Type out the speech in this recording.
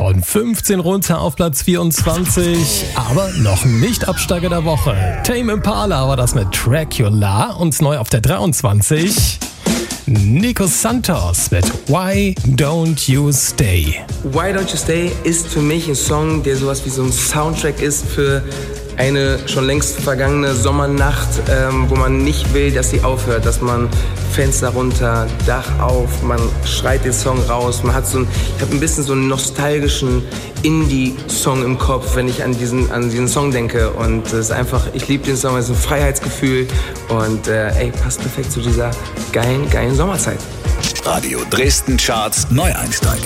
Von 15 runter auf Platz 24, aber noch nicht Absteiger der Woche. Tame Impala war das mit Dracula und neu auf der 23. Nico Santos mit Why Don't You Stay. Why Don't You Stay ist für mich ein Song, der sowas wie so ein Soundtrack ist für eine schon längst vergangene Sommernacht, wo man nicht will, dass sie aufhört, dass man Fenster runter, Dach auf, man schreit den Song raus, man hat ich habe ein bisschen so einen nostalgischen Indie-Song im Kopf, wenn ich an diesen Song denke, und es ist einfach, ich liebe den Song, es ist ein Freiheitsgefühl und passt perfekt zu dieser geilen Sommerzeit. Radio Dresden Charts Neueinsteiger.